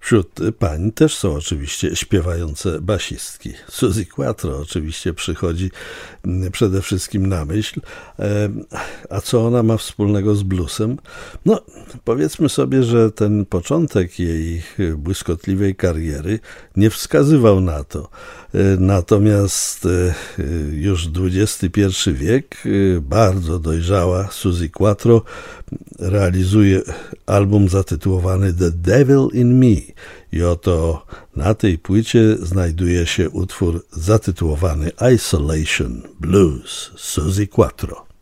Wśród pań też są oczywiście śpiewające basistki. Suzi Quatro oczywiście przychodzi przede wszystkim na myśl. A co ona ma wspólnego z bluesem? No, powiedzmy sobie, że ten początek jej błyskotliwej kariery nie wskazywał na to. Natomiast już XXI wiek, bardzo dojrzała Suzi Quatro realizuje album zatytułowany The Devil in Me i oto na tej płycie znajduje się utwór zatytułowany Isolation Blues Suzi Quatro.